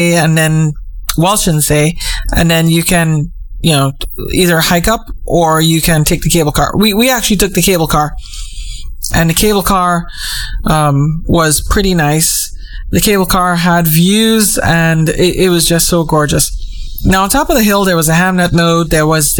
and then Walchensee, and then you can, either hike up or you can take the cable car. We actually took the cable car, and the cable car was pretty nice. The cable car had views, and it was just so gorgeous. Now, on top of the hill, there was a Hamnet node. There was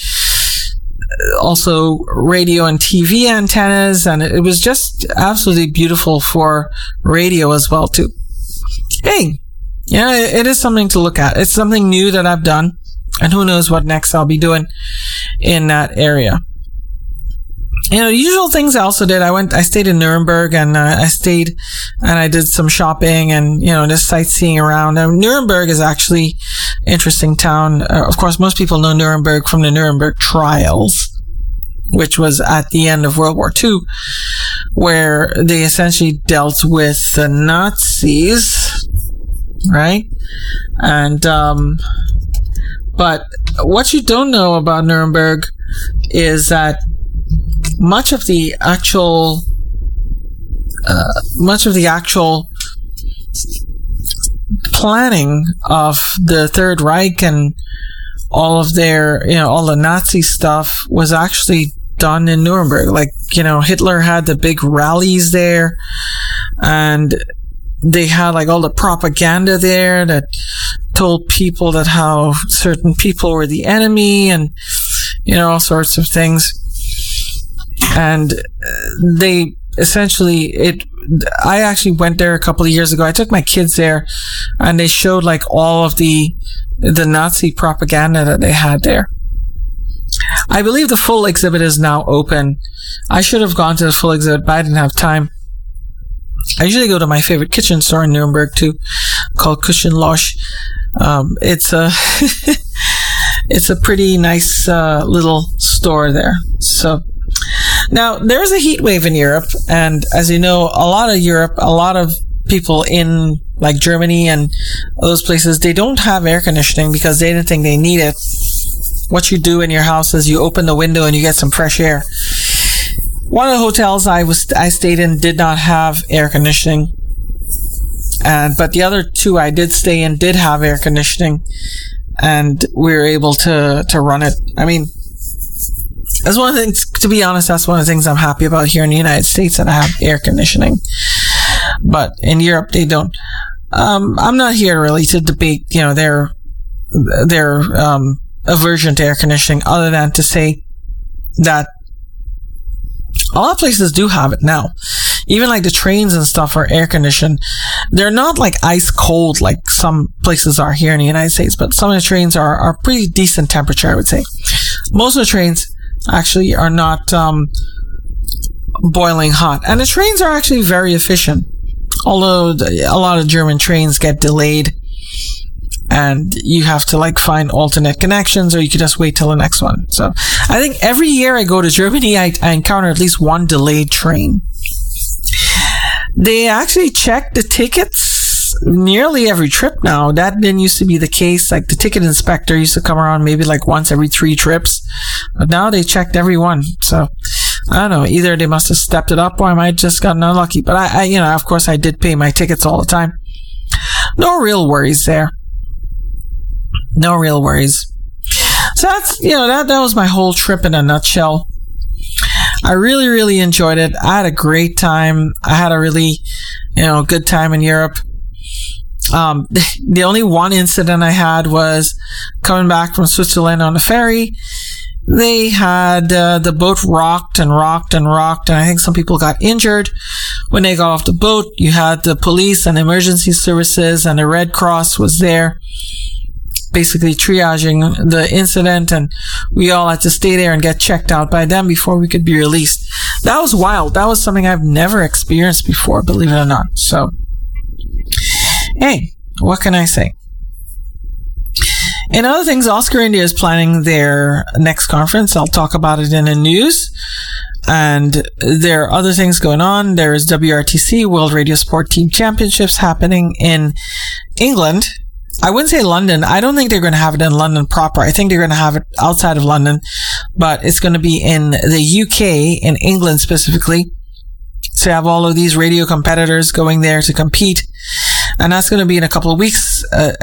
also radio and TV antennas, and it was just absolutely beautiful for radio as well, too. Hey, it is something to look at. It's something new that I've done, and who knows what next I'll be doing in that area. The usual things I also did. I stayed in Nuremberg, and I did some shopping and, just sightseeing around. Nuremberg is actually an interesting town. Of course, most people know Nuremberg from the Nuremberg trials, which was at the end of World War II, where they essentially dealt with the Nazis, right? And, but what you don't know about Nuremberg is that much of the actual planning of the Third Reich and all of their, all the Nazi stuff was actually done in Nuremberg. Like, Hitler had the big rallies there, and they had like all the propaganda there that told people that how certain people were the enemy, and all sorts of things. And they essentially, I actually went there a couple of years ago. I took my kids there, and they showed like all of the Nazi propaganda that they had there. I believe the full exhibit is now open. I should have gone to the full exhibit, but I didn't have time. I usually go to my favorite kitchen store in Nuremberg too, called Küchenlosch. It's a it's a pretty nice little store there. So now there's a heat wave in Europe, and as you know, a lot of people in like Germany and those places, they don't have air conditioning because they didn't think they need it. What you do in your house is you open the window and you get some fresh air. One of the hotels I stayed in did not have air conditioning, but the other two I did stay in did have air conditioning, and we were able to run it. I mean, that's one of the things, to be honest, that's one of the things I'm happy about here in the United States, that I have air conditioning. But in Europe, they don't. I'm not here really to debate, their aversion to air conditioning, other than to say that a lot of places do have it now. Even like the trains and stuff are air conditioned. They're not like ice cold like some places are here in the United States, but some of the trains are pretty decent temperature, I would say. Most of the trains actually are not boiling hot, and the trains are actually very efficient, although a lot of German trains get delayed and you have to like find alternate connections, or you could just wait till the next one. So I think every year I go to Germany, I encounter at least one delayed train. They actually check the tickets nearly every trip now. That didn't used to be the case. Like the ticket inspector used to come around maybe like once every 3 trips, but now they checked every one. So I don't know, either they must have stepped it up, or I might just gotten unlucky. But I of course I did pay my tickets all the time. No real worries there. No real worries. So that's, that was my whole trip in a nutshell. I really, really enjoyed it. I had a great time. I had a really, good time in Europe. The only one incident I had was coming back from Switzerland on the ferry. They had, the boat rocked and rocked and rocked, and I think some people got injured. When they got off the boat, you had the police and emergency services, and the Red Cross was there, basically triaging the incident, and we all had to stay there and get checked out by them before we could be released. That was wild. That was something I've never experienced before, believe it or not. So, hey, what can I say? In other things, Oscar India is planning their next conference. I'll talk about it in the news. And there are other things going on. There is WRTC, World Radio Sport Team Championships, happening in England. I wouldn't say London. I don't think they're going to have it in London proper. I think they're going to have it outside of London, but it's going to be in the UK, in England specifically. So you have all of these radio competitors going there to compete. and that's going to be in a couple of weeks.